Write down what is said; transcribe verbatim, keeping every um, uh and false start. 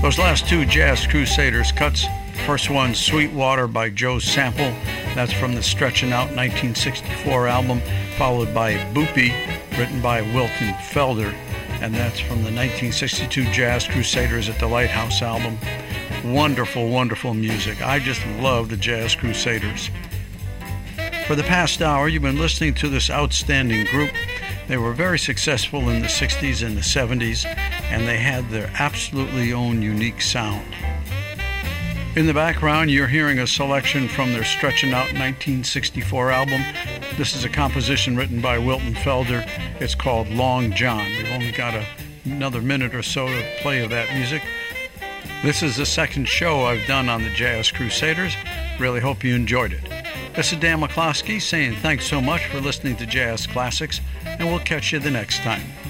Those last two Jazz Crusaders cuts, first one, Sweetwater by Joe Sample, that's from the Stretchin' Out nineteen sixty-four album, followed by Boopy, written by Wilton Felder, and that's from the nineteen sixty-two Jazz Crusaders at the Lighthouse album. Wonderful, wonderful music. I just love the Jazz Crusaders. For the past hour, you've been listening to this outstanding group. They were very successful in the sixties and the seventies, and they had their absolutely own unique sound. In the background, you're hearing a selection from their Stretchin' Out nineteen sixty-four album. This is a composition written by Wilton Felder. It's called Long John. We've only got a, another minute or so to play of that music. This is the second show I've done on the Jazz Crusaders. Really hope you enjoyed it. This is Dan McCloskey saying thanks so much for listening to Jazz Classics, and we'll catch you the next time.